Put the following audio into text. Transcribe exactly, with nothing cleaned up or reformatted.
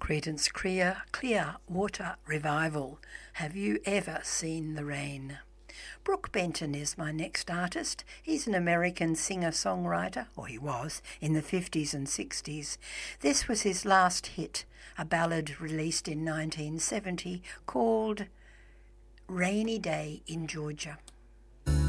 Creedence Clear, Clear Water Revival. Have you ever seen the rain? Brooke Benton is my next artist. He's an American singer-songwriter, or he was, in the fifties and sixties. This was his last hit, a ballad released in nineteen seventy called Rainy Day in Georgia.